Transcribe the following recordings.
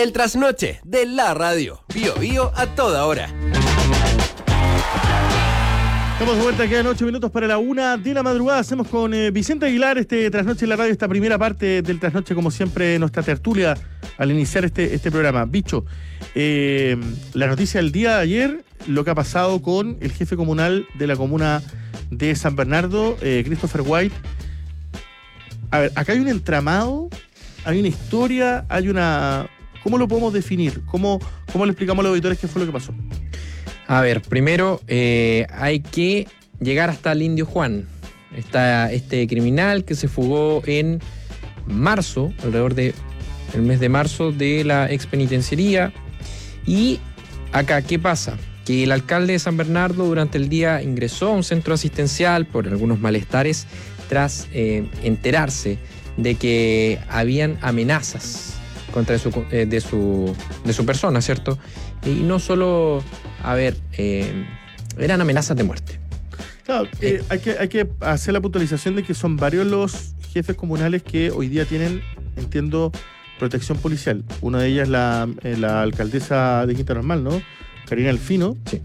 El trasnoche de la radio. Bío Bío a toda hora. Estamos de vuelta, quedan 8 minutos para la 1 de la madrugada. Hacemos con Vicente Aguilar este trasnoche en la radio, esta primera parte del trasnoche, como siempre, nuestra tertulia al iniciar este programa. Bicho, la noticia del día de ayer, lo que ha pasado con el jefe comunal de la comuna de San Bernardo, Christopher White. A ver, acá hay un entramado, hay una historia, hay una... ¿Cómo lo podemos definir? ¿Cómo le explicamos a los auditores qué fue lo que pasó? A ver, primero hay que llegar hasta el Indio Juan. Está este criminal que se fugó en marzo, alrededor del mes de marzo, de la expenitenciaría. Y acá, ¿qué pasa? Que el alcalde de San Bernardo durante el día ingresó a un centro asistencial por algunos malestares tras enterarse de que habían amenazas contra de su persona, ¿cierto? Y no solo, eran amenazas de muerte. Claro, hay que hacer la puntualización de que son varios los jefes comunales que hoy día tienen, entiendo, protección policial. Una de ellas la alcaldesa de Quinta Normal, ¿no? Karina Alfino. Sí.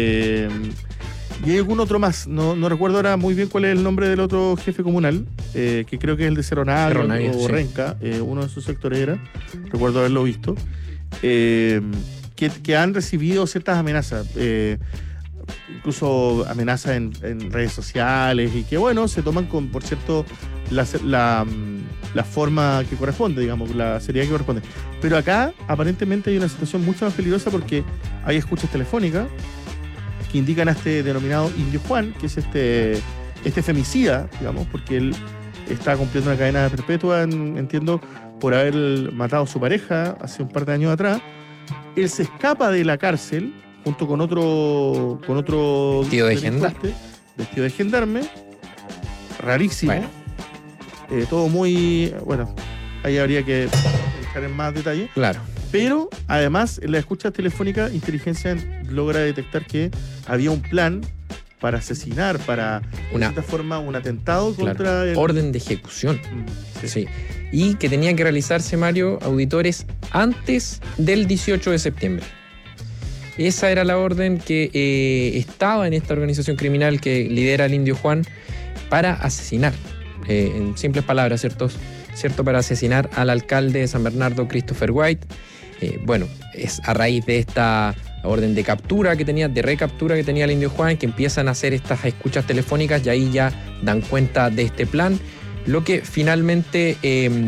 Y hay algún otro más, no recuerdo ahora muy bien cuál es el nombre del otro jefe comunal, que creo que es el de Cerro Navia o sí. Renca, uno de sus sectores era, recuerdo haberlo visto, que han recibido ciertas amenazas, incluso amenazas en redes sociales, y que bueno, se toman con, por cierto, la forma que corresponde, digamos, la seriedad que corresponde. Pero acá aparentemente hay una situación mucho más peligrosa porque hay escuchas telefónicas que indican a este denominado Indio Juan, que es este femicida, digamos, porque él está cumpliendo una cadena perpetua, entiendo, por haber matado a su pareja hace un par de años atrás. Él se escapa de la cárcel junto con otro vestido de gendarme, rarísimo. Bueno. Todo muy, bueno, ahí habría que entrar en más detalle. Claro. Pero además, en la escucha telefónica, inteligencia logra detectar que había un plan para asesinar, de cierta forma, un atentado contra el... Orden de ejecución. Sí. Y que tenía que realizarse, Mario, auditores, antes del 18 de septiembre. Esa era la orden que estaba en esta organización criminal que lidera el Indio Juan para asesinar, en simples palabras, ¿cierto? Para asesinar al alcalde de San Bernardo, Christopher White. Bueno, es a raíz de esta orden de recaptura que tenía el Indio Juan, que empiezan a hacer estas escuchas telefónicas y ahí ya dan cuenta de este plan, lo que finalmente